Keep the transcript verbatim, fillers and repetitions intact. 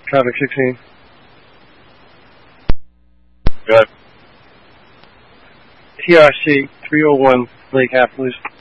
Traffic sixteen. Good. T R C three oh one Lake Appaloosa.